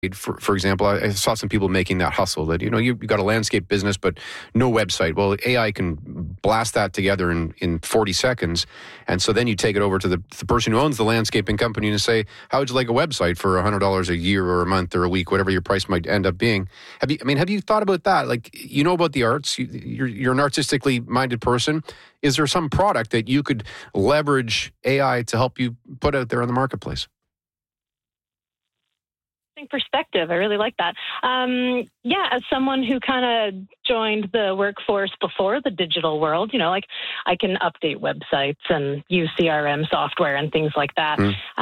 For example, I saw some people making that hustle that, you got a landscape business, but no website. Well, AI can blast that together in 40 seconds. And so then you take it over to the person who owns the landscaping company and say, how would you like a website for $100 a year or a month or a week, whatever your price might end up being? Have you thought about that? Like, about the arts, you're an artistically minded person. Is there some product that you could leverage AI to help you put out there in the marketplace? Perspective. I really like that. As someone who kind of joined the workforce before the digital world, I can update websites and use CRM software and things like that.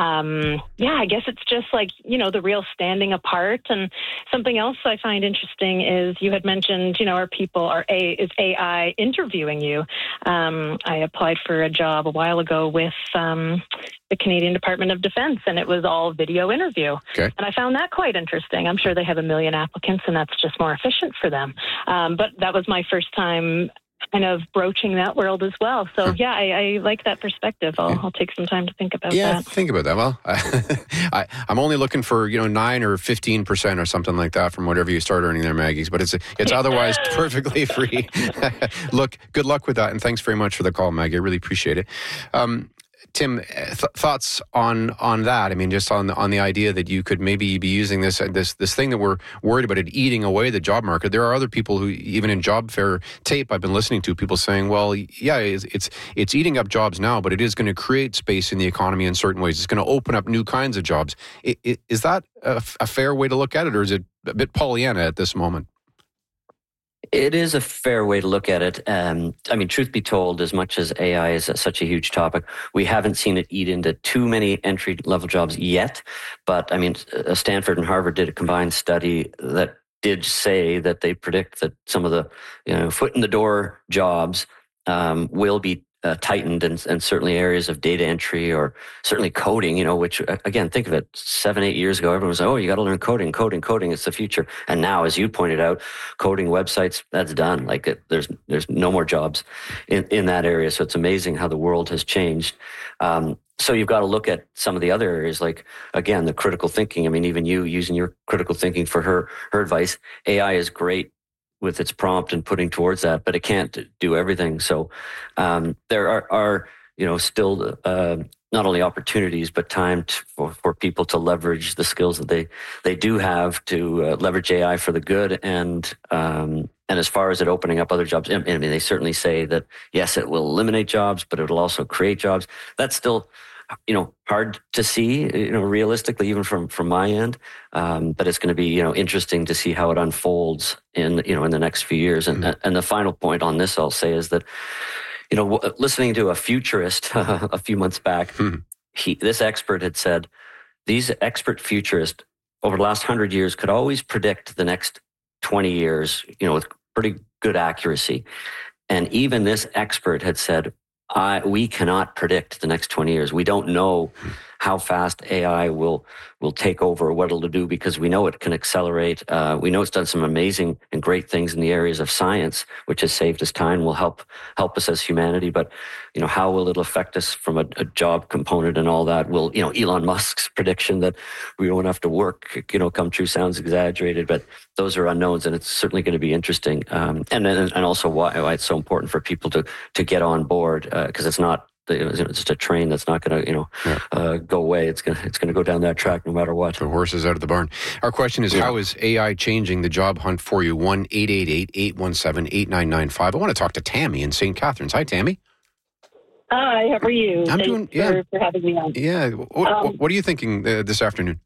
I guess it's just like, the real standing apart. And something else I find interesting is you had mentioned, is AI interviewing you? I applied for a job a while ago with the Canadian Department of Defense, and it was all video interview. Okay. And I found that quite interesting. I'm sure they have 1 million applicants, and that's just more efficient for them. But that was my first time kind of broaching that world as well. So, I like that perspective. I'll take some time to think about that. Yeah, think about that. Well, I'm only looking for, 9 or 15% or something like that from whatever you start earning there, Maggie's. But it's otherwise perfectly free. Look, good luck with that. And thanks very much for the call, Maggie. I really appreciate it. Tim, thoughts on that? I mean, just on the idea that you could maybe be using this thing that we're worried about it eating away the job market. There are other people who, even in job fair tape I've been listening to, people saying, well, yeah, it's eating up jobs now, but it is going to create space in the economy in certain ways. It's going to open up new kinds of jobs. Is that a fair way to look at it, or is it a bit Pollyanna at this moment? It is a fair way to look at it. Truth be told, as much as AI is such a huge topic, we haven't seen it eat into too many entry-level jobs yet. But, Stanford and Harvard did a combined study that did say that they predict that some of the foot-in-the-door jobs will be tightened, and certainly areas of data entry or certainly coding, which, again, think of it, 7-8 years ago, everyone was like, oh, you got to learn coding, it's the future. And now, as you pointed out, coding websites, that's done. Like there's no more jobs in that area. So it's amazing how the world has changed. So you've got to look at some of the other areas, like, again, the critical thinking. Even you using your critical thinking for her advice, AI is great with its prompt and putting towards that, but it can't do everything. So there are still not only opportunities, but time for people to leverage the skills that they do have to leverage AI for the good. And as far as it opening up other jobs, they certainly say that, yes, it will eliminate jobs, but it'll also create jobs. That's still hard to see, realistically, even from my end. But it's going to be, interesting to see how it unfolds in the next few years. And the final point on this, I'll say, is that, listening to a futurist a few months back, this expert had said, these expert futurists over the last 100 years could always predict the next 20 years, with pretty good accuracy. And even this expert had said, we cannot predict the next 20 years. We don't know how fast AI will take over, what it'll do, because we know it can accelerate. We know it's done some amazing and great things in the areas of science, which has saved us time, will help us as humanity. But, how will it affect us from a job component and all that? Will, Elon Musk's prediction that we won't have to work, come true sounds exaggerated, but those are unknowns, and it's certainly going to be interesting. And also why it's so important for people to get on board, because it's not, it's just a train that's not going to, go away. It's going to go down that track no matter what. The horse is out of the barn. Our question is, how is AI changing the job hunt for you? 1-888-817-8995. I want to talk to Tammy in St. Catharines. Hi, Tammy. Hi, how are you? Thanks for having me on. Yeah. What are you thinking this afternoon?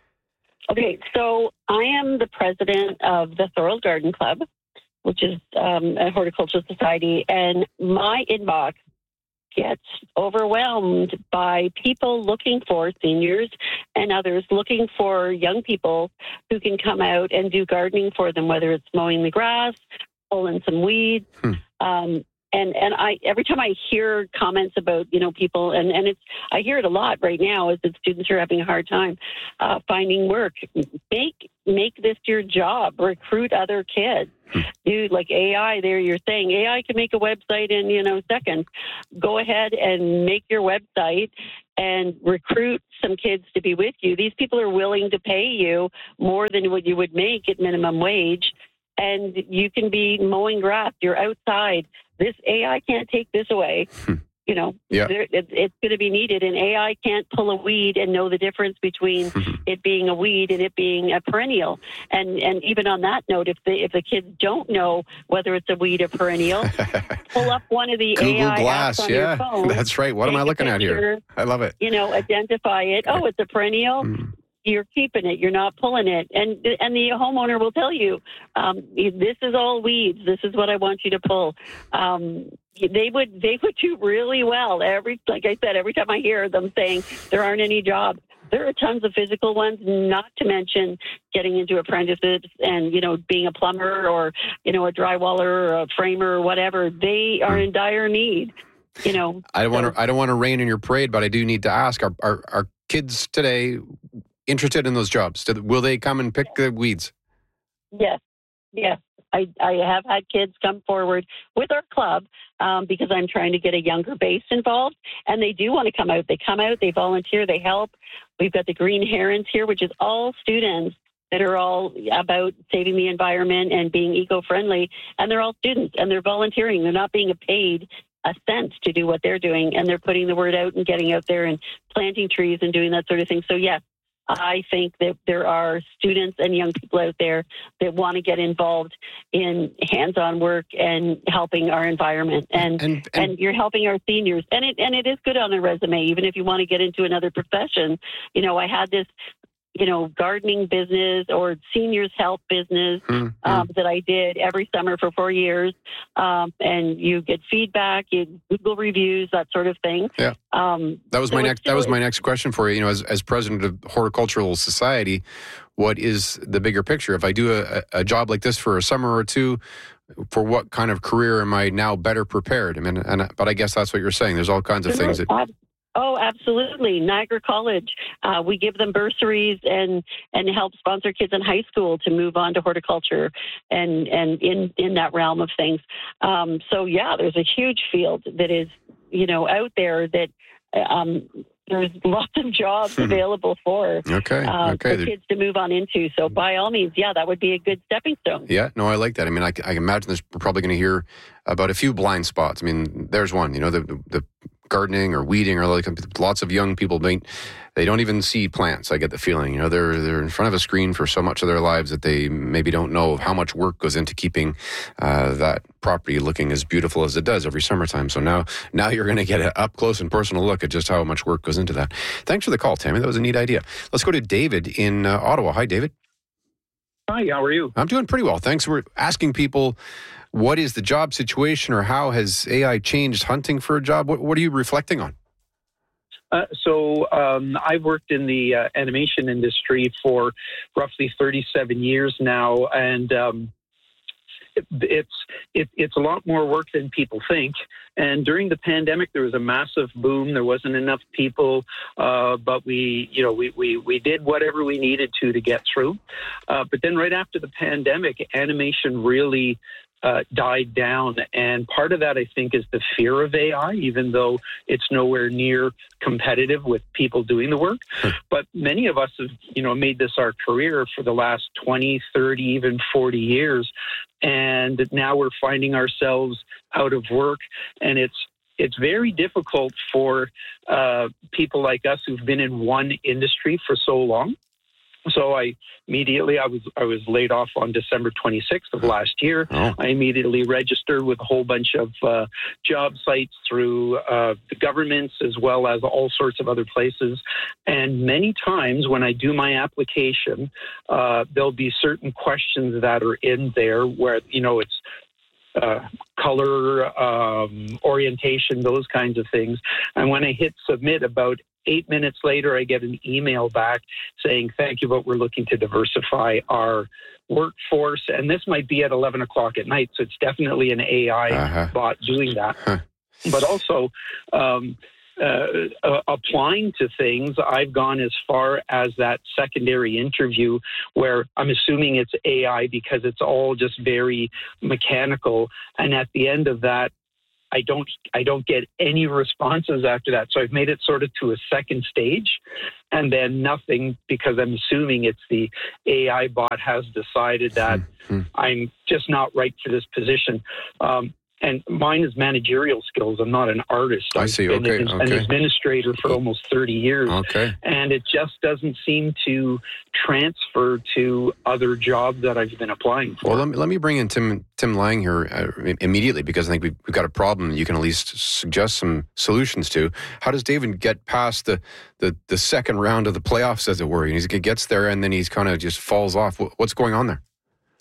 Okay, so I am the president of the Thorold Garden Club, which is a horticultural society, and my inbox gets overwhelmed by people looking for seniors and others looking for young people who can come out and do gardening for them, whether it's mowing the grass, pulling some weeds. And I every time I hear comments about, people, and I hear it a lot right now, is that students are having a hard time finding work. Make make this your job. Recruit other kids. Dude, like AI, there you're saying AI can make a website in, seconds. Go ahead and make your website and recruit some kids to be with you. These people are willing to pay you more than what you would make at minimum wage. And you can be mowing grass. You're outside. This AI can't take this away. It's going to be needed, and AI can't pull a weed and know the difference between it being a weed and it being a perennial. And even on that note, if the kids don't know whether it's a weed or perennial, pull up one of the Google AI Glass, apps on your phone. That's right. What am I looking at here? I love it. Identify it. Oh, it's a perennial. You're keeping it. You're not pulling it. And the homeowner will tell you, this is all weeds. This is what I want you to pull. They would do really well. Like I said, every time I hear them saying there aren't any jobs, there are tons of physical ones, not to mention getting into apprenticeships and, being a plumber or, a drywaller or a framer or whatever. They are in dire need. I don't want to rain in your parade, but I do need to ask, are kids today interested in those jobs? Will they come and pick the weeds? Yes. I have had kids come forward with our club because I'm trying to get a younger base involved, and they do want to come out. They come out, they volunteer, they help. We've got the Green Herons here, which is all students that are all about saving the environment and being eco-friendly, and they're all students, and they're volunteering. They're not being paid a cent to do what they're doing, and they're putting the word out and getting out there and planting trees and doing that sort of thing. So, yes, I think that there are students and young people out there that want to get involved in hands-on work and helping our environment. And you're helping our seniors. And it is good on a resume, even if you want to get into another profession. I had this, gardening business or seniors help business that I did every summer for 4 years. And you get feedback, you Google reviews, that sort of thing. Yeah. That was my next question for you. As president of Horticultural Society, what is the bigger picture? If I do a job like this for a summer or two, for what kind of career am I now better prepared? But I guess that's what you're saying. There's all kinds of things that. Oh, absolutely. Niagara College, we give them bursaries and help sponsor kids in high school to move on to horticulture and in that realm of things. There's a huge field that is, out there that there's lots of jobs available for kids to move on into. So by all means, that would be a good stepping stone. Yeah, no, I like that. I imagine we're probably going to hear about a few blind spots. There's one, the gardening or weeding or lots of young people they don't even see plants. I get the feeling, they're in front of a screen for so much of their lives that they maybe don't know how much work goes into keeping that property looking as beautiful as it does every summertime. So now you're going to get an up close and personal look at just how much work goes into that. Thanks for the call, Tammy. That was a neat idea. Let's go to David in Ottawa. Hi, David. Hi, how are you? I'm doing pretty well. Thanks. We're asking people, what is the job situation, or how has AI changed hunting for a job? What are you reflecting on? I've worked in the animation industry for roughly 37 years now, and it's a lot more work than people think. And during the pandemic, there was a massive boom. There wasn't enough people, but we did whatever we needed to get through. But then right after the pandemic, animation really died down. And part of that, I think, is the fear of AI, even though it's nowhere near competitive with people doing the work. But many of us have, made this our career for the last 20, 30, even 40 years. And now we're finding ourselves out of work. And it's very difficult for people like us who've been in one industry for so long. So I was laid off on December 26th of last year. Oh. I immediately registered with a whole bunch of job sites through the governments as well as all sorts of other places. And many times when I do my application, there'll be certain questions that are in there where, it's color, orientation, those kinds of things. And when I hit submit, about 8 minutes later, I get an email back saying, thank you, but we're looking to diversify our workforce. And this might be at 11 o'clock at night. So it's definitely an AI bot doing that. But also, applying to things, I've gone as far as that secondary interview where I'm assuming it's AI because it's all just very mechanical. And at the end of that, I don't get any responses after that. So I've made it sort of to a second stage and then nothing, because I'm assuming it's the AI bot has decided that I'm just not right for this position. And mine is managerial skills. I'm not an artist. I see. I've been Okay. an administrator for almost 30 years. Okay. And it just doesn't seem to transfer to other jobs that I've been applying for. Well, let me bring in Tim Lang here immediately, because I think we've got a problem that you can at least suggest some solutions to. How does David get past the second round of the playoffs, as it were? He gets there and then he's kind of just falls off. What's going on there?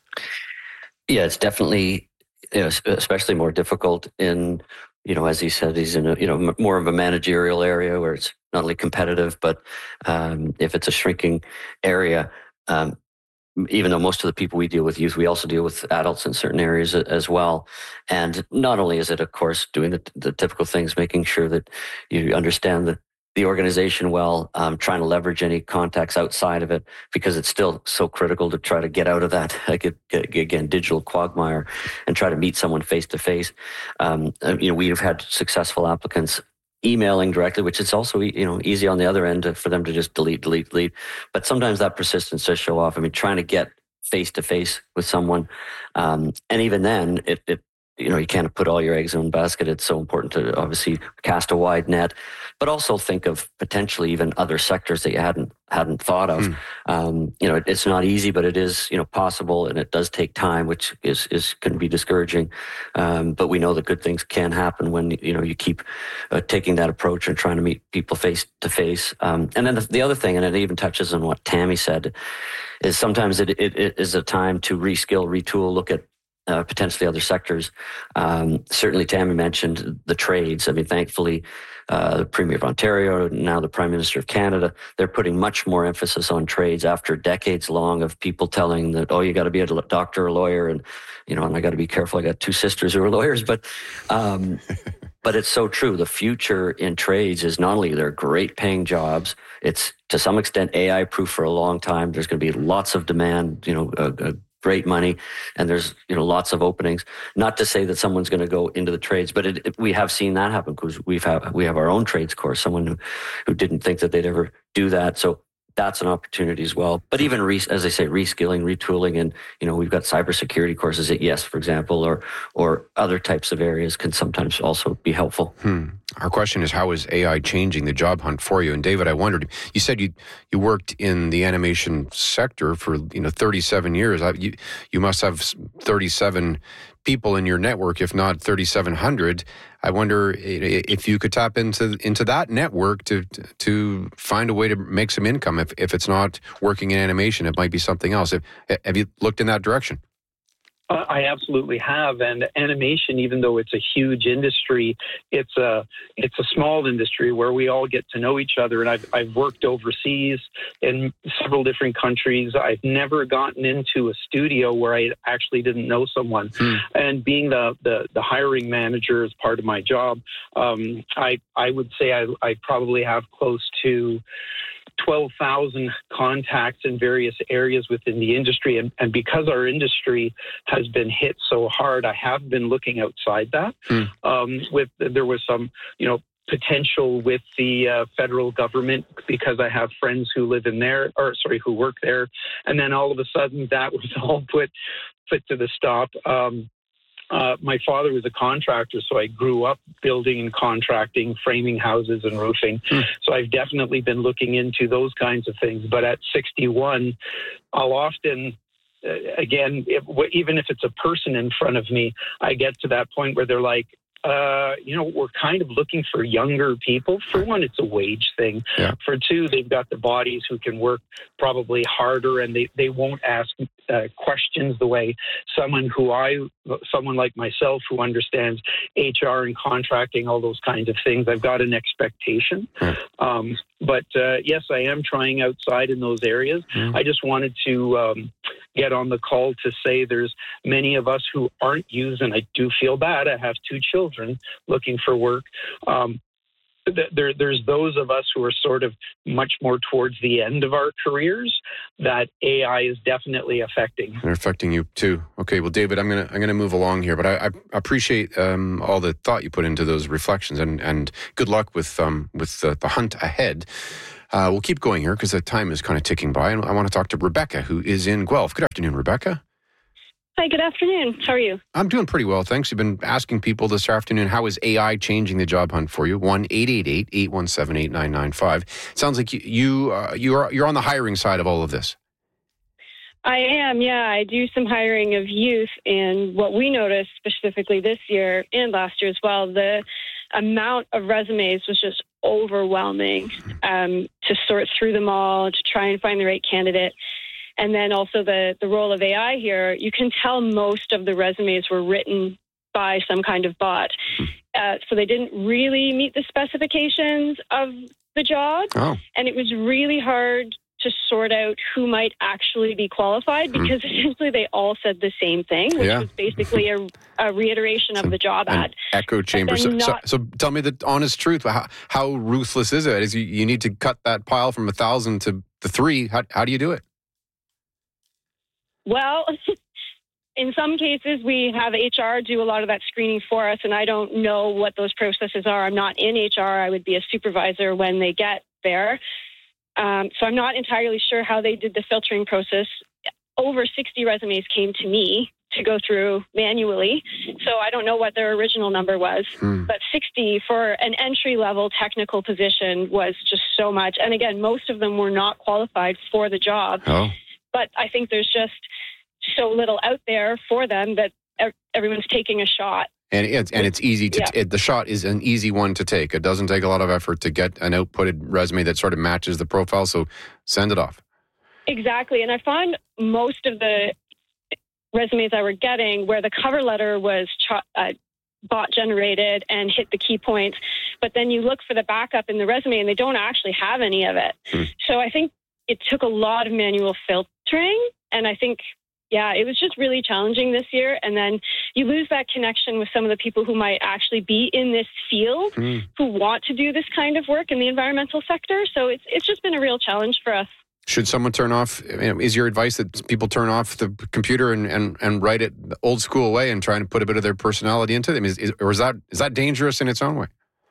Yeah, it's definitely, especially more difficult in, as he said, he's in a, more of a managerial area where it's not only competitive, but if it's a shrinking area, even though most of the people we deal with youth, we also deal with adults in certain areas as well. And not only is it, of course, doing the typical things, making sure that you understand the organization well, trying to leverage any contacts outside of it, because it's still so critical to try to get out of that, again, digital quagmire and try to meet someone face to face. We've had successful applicants emailing directly, which is also, easy on the other end for them to just delete. But sometimes that persistence does show off. I mean, trying to get face to face with someone. And even then you can't put all your eggs in one basket. It's so important to obviously cast a wide net, but also think of potentially even other sectors that you hadn't thought of. It's not easy, but it is, possible, and it does take time, which can be discouraging. But we know that good things can happen when, you keep taking that approach and trying to meet people face to face. And then the other thing, and it even touches on what Tammy said, is sometimes it is a time to reskill, retool, look at potentially other sectors. Certainly, Tammy mentioned the trades. I mean, thankfully, the Premier of Ontario, now the Prime Minister of Canada, they're putting much more emphasis on trades after decades long of people telling that, you got to be a doctor or lawyer. And, and I got to be careful. I got two sisters who are lawyers, but it's so true. The future in trades is not only they're great paying jobs, it's to some extent AI proof for a long time. There's going to be lots of demand, great money, and there's lots of openings. Not to say that someone's going to go into the trades, but we have seen that happen, because we have our own trades course. Someone who didn't think that they'd ever do that, so that's an opportunity as well. But even as I say, reskilling, retooling, and we've got cybersecurity courses at YES, for example, or other types of areas can sometimes also be helpful. Our question is, how is AI changing the job hunt for you? And David, I wondered, you said you worked in the animation sector for 37 years. You must have 37 people in your network, if not 3,700. I wonder if you could tap into that network to find a way to make some income. If it's not working in animation, it might be something else. Have you looked in that direction? I absolutely have, and animation, even though it's a huge industry, it's a small industry where we all get to know each other. And I've worked overseas in several different countries. I've never gotten into a studio where I actually didn't know someone. And being the hiring manager as part of my job, I would say I probably have close to 12,000 contacts in various areas within the industry. And because our industry has been hit so hard, I have been looking outside that. There was some, potential with the federal government, because I have friends who live in there, who work there. And then all of a sudden that was all put to the stop. My father was a contractor, so I grew up building and contracting, framing houses and roofing. So I've definitely been looking into those kinds of things. But at 61, I'll often, even if it's a person in front of me, I get to that point where they're like, we're kind of looking for younger people. For one, it's a wage thing. Yeah. For two, they've got the bodies who can work probably harder, and they won't ask questions the way someone like myself who understands HR and contracting, all those kinds of things. I've got an expectation. But yes, I am trying outside in those areas. I just wanted to get on the call to say there's many of us who aren't used, and I do feel bad. I have two children looking for work. there's those of us who are sort of much more towards the end of our careers that AI is definitely affecting. They're affecting you too. Okay, well, David, I'm gonna move along here, but I appreciate all the thought you put into those reflections, and good luck with the hunt ahead. We'll keep going here because the time is kind of ticking by, and I want to talk to Rebecca, who is in Guelph. Good afternoon, Rebecca. Hi, good afternoon. How are you? I'm doing pretty well, thanks. You've been asking people this afternoon, how is AI changing the job hunt for you? 1-888-817-8995. Sounds like you're on the hiring side of all of this. I am, yeah. I do some hiring of youth, and what we noticed specifically this year and last year as well, the amount of resumes was just overwhelming to sort through them all, to try and find the right candidate. And then also the role of AI here, you can tell most of the resumes were written by some kind of bot. So they didn't really meet the specifications of the job. Oh. And it was really hard to sort out who might actually be qualified because essentially they all said the same thing, which was basically a reiteration of the job ad. Echo chamber. So tell me the honest truth. How ruthless is it? Is you need to cut that pile from 1,000 to the 3. How do you do it? Well, in some cases, we have HR do a lot of that screening for us, and I don't know what those processes are. I'm not in HR. I would be a supervisor when they get there. So I'm not entirely sure how they did the filtering process. Over 60 resumes came to me to go through manually, so I don't know what their original number was. But 60 for an entry-level technical position was just so much. And again, most of them were not qualified for the job. Oh. But I think there's just so little out there for them that everyone's taking a shot. And it's easy to the shot is an easy one to take. It doesn't take a lot of effort to get an outputted resume that sort of matches the profile. So send it off. Exactly. And I found most of the resumes I were getting where the cover letter was bot generated and hit the key points, but then you look for the backup in the resume and they don't actually have any of it. So I think it took a lot of manual filtering, and I think, it was just really challenging this year. And then you lose that connection with some of the people who might actually be in this field, who want to do this kind of work in the environmental sector. So it's just been a real challenge for us. Should someone turn off, is your advice that people turn off the computer and write it the old school way and try and put a bit of their personality into them? Or is that dangerous in its own way?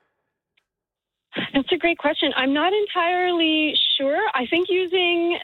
That's a great question. I'm not entirely sure. I think using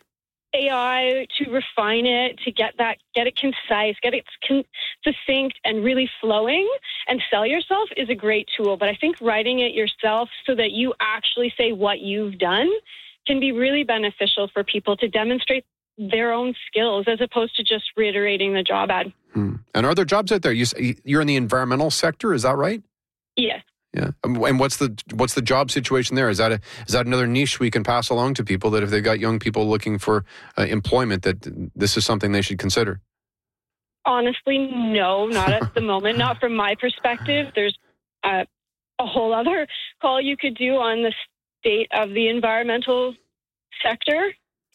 AI to refine it, to get it concise, get it succinct and really flowing and sell yourself is a great tool. But I think writing it yourself so that you actually say what you've done can be really beneficial for people to demonstrate their own skills as opposed to just reiterating the job ad. And are there jobs out there? You're in the environmental sector, is that right? Yes. Yeah, and what's the job situation there? Is that another niche we can pass along to people that if they've got young people looking for employment, that this is something they should consider? Honestly, no, not at the moment. Not from my perspective. There's a whole other call you could do on the state of the environmental sector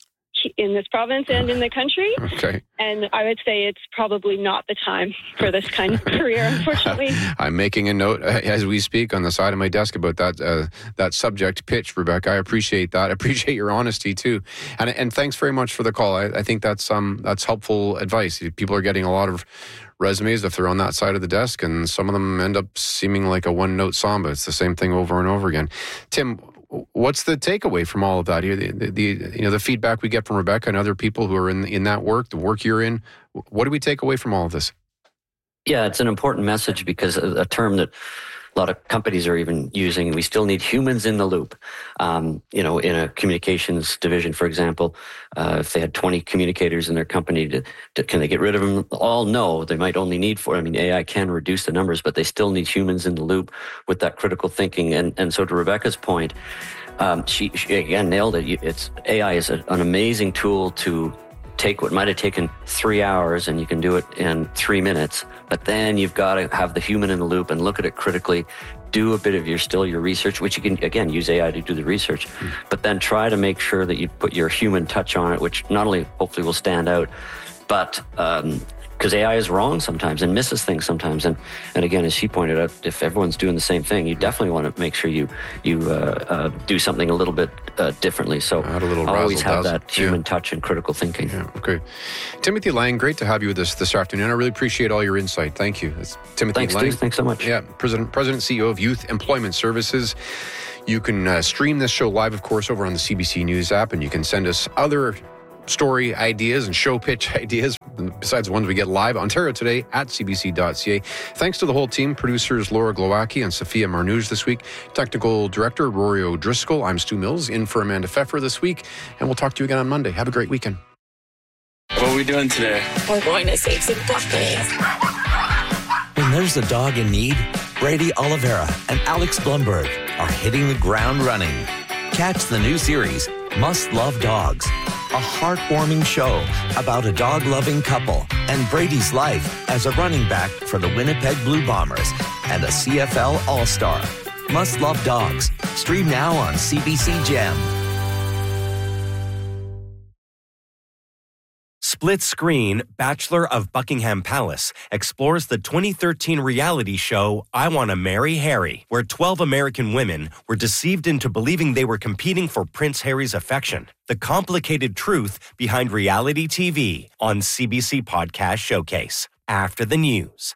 in this province and in the country. Okay. And I would say it's probably not the time for this kind of career, unfortunately. I'm making a note as we speak on the side of my desk about that subject pitch, Rebecca. I appreciate that. I appreciate your honesty too. And thanks very much for the call. I think that's helpful advice. People are getting a lot of resumes if they're on that side of the desk, and some of them end up seeming like a one-note samba. It's the same thing over and over again. Tim, what's the takeaway from all of that? The feedback we get from Rebecca and other people who are in that work, the work you're in. What do we take away from all of this? Yeah, it's an important message because a term that a lot of companies are even using. We still need humans in the loop. In a communications division, for example, if they had 20 communicators in their company, can they get rid of them all? No, they might only need 4. I mean, AI can reduce the numbers, but they still need humans in the loop with that critical thinking. And so to Rebecca's point, she again nailed it. AI is an amazing tool to take what might have taken 3 hours and you can do it in 3 minutes, but then you've got to have the human in the loop and look at it critically, do a bit of your research, which you can, again, use AI to do the research, but then try to make sure that you put your human touch on it, which not only hopefully will stand out, but because AI is wrong sometimes and misses things sometimes. And again, as she pointed out, if everyone's doing the same thing, you definitely want to make sure you do something a little bit differently. So always have that human touch and critical thinking. Yeah, okay. Timothy Lang, great to have you with us this afternoon. I really appreciate all your insight. Thank you. It's Timothy Lang. Steve. Thanks so much. Yeah, President and CEO of Youth Employment Services. You can stream this show live, of course, over on the CBC News app, and you can send us other story ideas and show pitch ideas besides the ones we get live. Ontario Today at cbc.ca. Thanks to the whole team, producers Laura Glowacki and Sophia Marnouge this week, technical director Rory O'Driscoll. I'm Stu Mills, in for Amanda Pfeffer this week, and we'll talk to you again on Monday. Have a great weekend. What are we doing today? We're going to save some puppies. When there's a dog in need, Brady Oliveira and Alex Blumberg are hitting the ground running. Catch the new series, Must Love Dogs, a heartwarming show about a dog-loving couple and Brady's life as a running back for the Winnipeg Blue Bombers and a CFL All-Star. Must Love Dogs. Stream now on CBC Gem. Split Screen, Bachelor of Buckingham Palace, explores the 2013 reality show I Want to Marry Harry, where 12 American women were deceived into believing they were competing for Prince Harry's affection. The complicated truth behind reality TV on CBC Podcast Showcase. After the news.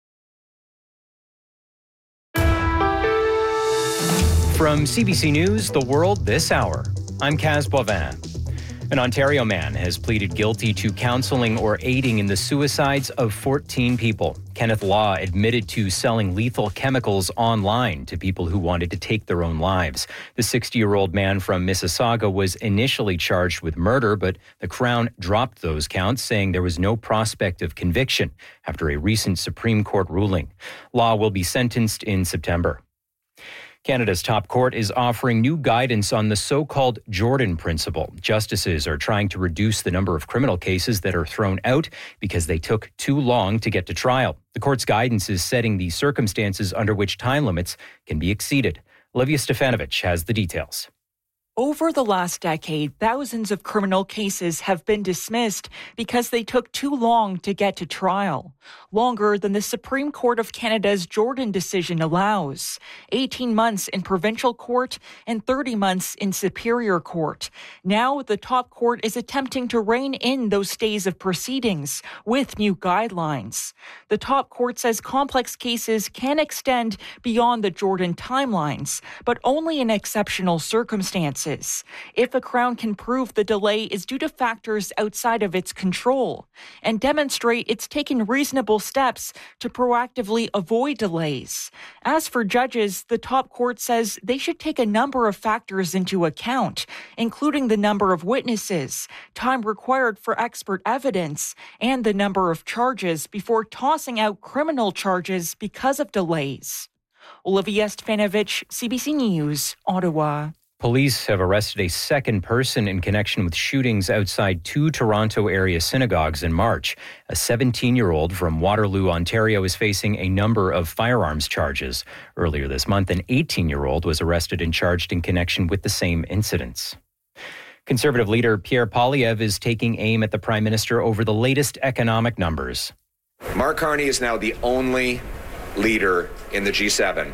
From CBC News, The World This Hour, I'm Kaz Boivin. An Ontario man has pleaded guilty to counseling or aiding in the suicides of 14 people. Kenneth Law admitted to selling lethal chemicals online to people who wanted to take their own lives. The 60-year-old man from Mississauga was initially charged with murder, but the Crown dropped those counts, saying there was no prospect of conviction after a recent Supreme Court ruling. Law will be sentenced in September. Canada's top court is offering new guidance on the so-called Jordan Principle. Justices are trying to reduce the number of criminal cases that are thrown out because they took too long to get to trial. The court's guidance is setting the circumstances under which time limits can be exceeded. Olivia Stefanovich has the details. Over the last decade, thousands of criminal cases have been dismissed because they took too long to get to trial, longer than the Supreme Court of Canada's Jordan decision allows, 18 months in provincial court and 30 months in superior court. Now, the top court is attempting to rein in those stays of proceedings with new guidelines. The top court says complex cases can extend beyond the Jordan timelines, but only in exceptional circumstances. If a Crown can prove the delay is due to factors outside of its control and demonstrate it's taken reasonable steps to proactively avoid delays. As for judges, the top court says they should take a number of factors into account, including the number of witnesses, time required for expert evidence, and the number of charges before tossing out criminal charges because of delays. Olivia Stefanovich, CBC News, Ottawa. Police have arrested a second person in connection with shootings outside 2 Toronto area synagogues in March. A 17-year-old from Waterloo, Ontario, is facing a number of firearms charges. Earlier this month, an 18-year-old was arrested and charged in connection with the same incidents. Conservative leader Pierre Poilievre is taking aim at the Prime Minister over the latest economic numbers. Mark Carney is now the only leader in the G7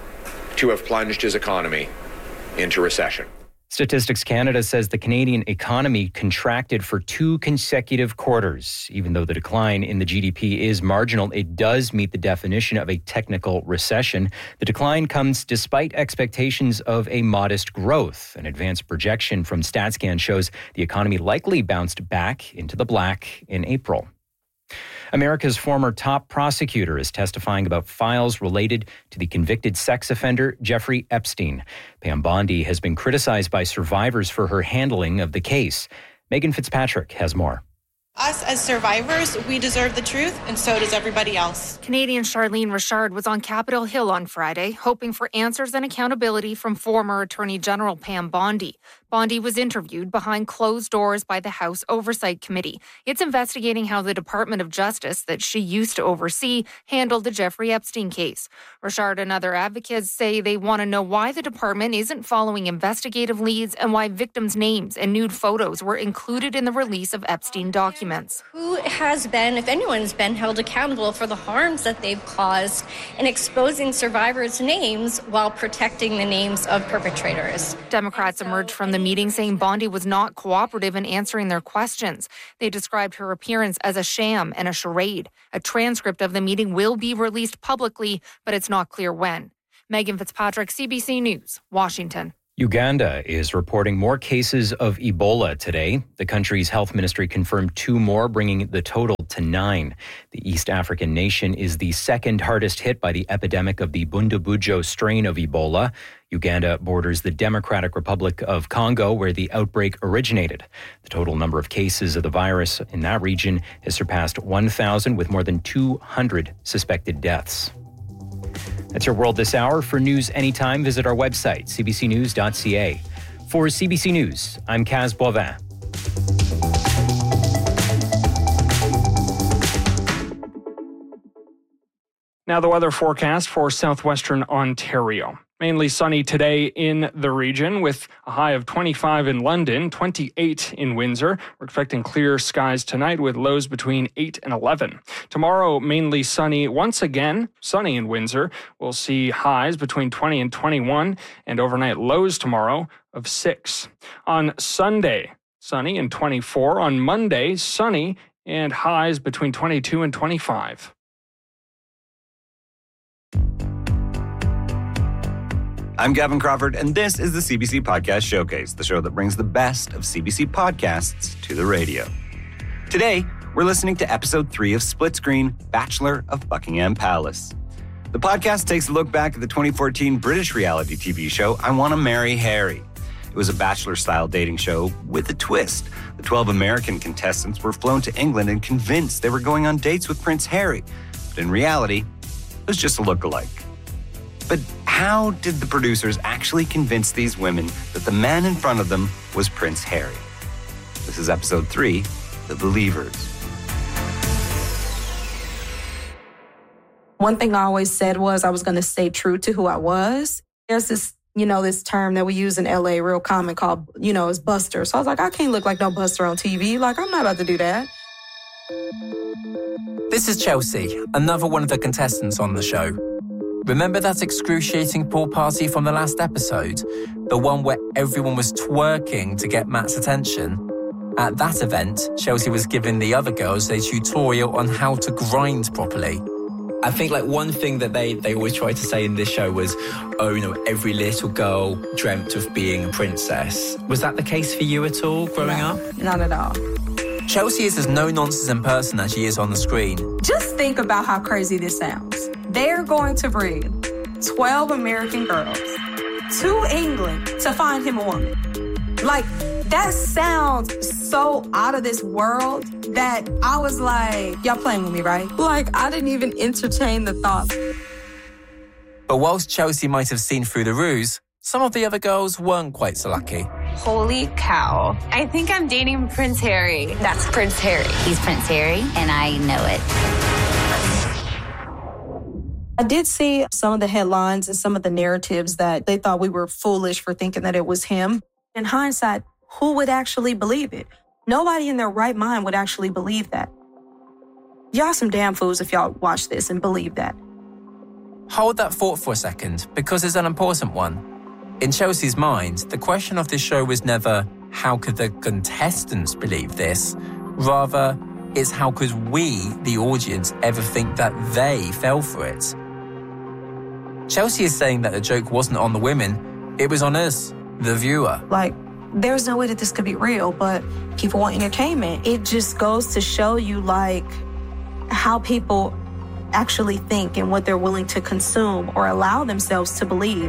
to have plunged his economy into recession. Statistics Canada says the Canadian economy contracted for 2 consecutive quarters. Even though the decline in the GDP is marginal, it does meet the definition of a technical recession. The decline comes despite expectations of a modest growth. An advanced projection from StatsCan shows the economy likely bounced back into the black in April. America's former top prosecutor is testifying about files related to the convicted sex offender Jeffrey Epstein. Pam Bondi has been criticized by survivors for her handling of the case. Megan Fitzpatrick has more. Us as survivors, we deserve the truth, and so does everybody else. Canadian Charlene Richard was on Capitol Hill on Friday, hoping for answers and accountability from former Attorney General Pam Bondi. Bondi was interviewed behind closed doors by the House Oversight Committee. It's investigating how the Department of Justice, that she used to oversee, handled the Jeffrey Epstein case. Richard and other advocates say they want to know why the department isn't following investigative leads and why victims' names and nude photos were included in the release of Epstein documents. documents. Who has been, if anyone's been, held accountable for the harms that they've caused in exposing survivors' names while protecting the names of perpetrators? Democrats emerged from the meeting saying Bondi was not cooperative in answering their questions. They described her appearance as a sham and a charade. A transcript of the meeting will be released publicly, but it's not clear when. Megan Fitzpatrick, CBC News, Washington. Uganda is reporting more cases of Ebola today. The country's health ministry confirmed 2 more, bringing the total to 9. The East African nation is the second hardest hit by the epidemic of the Bundibugyo strain of Ebola. Uganda borders the Democratic Republic of Congo, where the outbreak originated. The total number of cases of the virus in that region has surpassed 1,000, with more than 200 suspected deaths. That's your World This Hour. For news anytime, visit our website, cbcnews.ca. For CBC News, I'm Kaz Boivin. Now the weather forecast for southwestern Ontario. Mainly sunny today in the region with a high of 25 in London, 28 in Windsor. We're expecting clear skies tonight with lows between 8 and 11. Tomorrow, mainly sunny. Once again, sunny in Windsor. We'll see highs between 20 and 21 and overnight lows tomorrow of 6. On Sunday, sunny and 24. On Monday, sunny and highs between 22 and 25. I'm Gavin Crawford, and this is the CBC Podcast Showcase, the show that brings the best of CBC podcasts to the radio. Today, we're listening to episode 3 of Split Screen, Bachelor of Buckingham Palace. The podcast takes a look back at the 2014 British reality TV show, I Want to Marry Harry. It was a bachelor-style dating show with a twist. The 12 American contestants were flown to England and convinced they were going on dates with Prince Harry. But in reality, it was just a look-alike. But how did the producers actually convince these women that the man in front of them was Prince Harry? This is episode 3, The Believers. One thing I always said was I was going to stay true to who I was. There's this, this term that we use in LA, real common, called, is buster. So I was like, I can't look like no buster on TV. Like, I'm not about to do that. This is Chelsea, another one of the contestants on the show. Remember that excruciating pool party from the last episode? The one where everyone was twerking to get Matt's attention? At that event, Chelsea was giving the other girls a tutorial on how to grind properly. I think one thing that they always try to say in this show was, every little girl dreamt of being a princess. Was that the case for you at all growing up? Not at all. Chelsea is as no-nonsense in person as she is on the screen. Just think about how crazy this sounds. They're going to bring 12 American girls to England to find him a woman. That sounds so out of this world that I was like, y'all playing with me, right? I didn't even entertain the thought. But whilst Chelsea might have seen through the ruse, some of the other girls weren't quite so lucky. Holy cow. I think I'm dating Prince Harry. That's Prince Harry. He's Prince Harry, and I know it. I did see some of the headlines and some of the narratives that they thought we were foolish for thinking that it was him. In hindsight, who would actually believe it? Nobody in their right mind would actually believe that. Y'all some damn fools if y'all watch this and believe that. Hold that thought for a second, because it's an important one. In Chelsea's mind, the question of this show was never, how could the contestants believe this? Rather, it's how could we, the audience, ever think that they fell for it? Chelsea is saying that the joke wasn't on the women, it was on us, the viewer. There's no way that this could be real, but people want entertainment. It just goes to show you, how people actually think and what they're willing to consume or allow themselves to believe.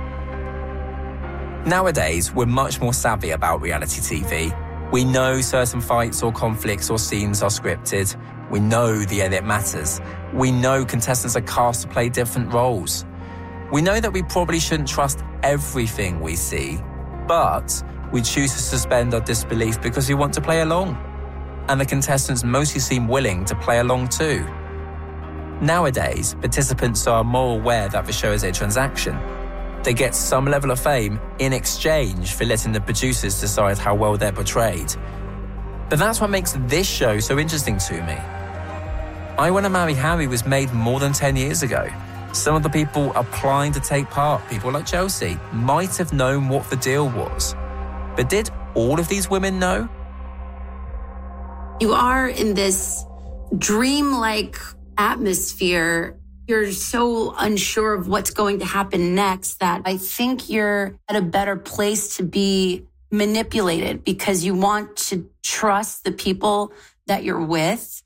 Nowadays, we're much more savvy about reality TV. We know certain fights or conflicts or scenes are scripted. We know the edit matters. We know contestants are cast to play different roles. We know that we probably shouldn't trust everything we see, but we choose to suspend our disbelief because we want to play along. And the contestants mostly seem willing to play along too. Nowadays, participants are more aware that the show is a transaction. They get some level of fame in exchange for letting the producers decide how well they're portrayed. But that's what makes this show so interesting to me. I Want to Marry Harry was made more than 10 years ago. Some of the people applying to take part, people like Chelsea, might have known what the deal was. But did all of these women know? You are in this dreamlike atmosphere. You're so unsure of what's going to happen next that I think you're at a better place to be manipulated because you want to trust the people that you're with.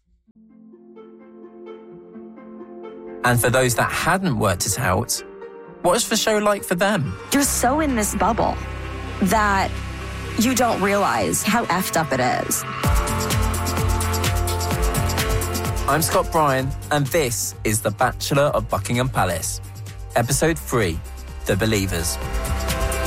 And for those that hadn't worked it out, what was the show like for them? You're so in this bubble that you don't realize how effed up it is. I'm Scott Bryan, and this is The Bachelor of Buckingham Palace. Episode 3, The Believers.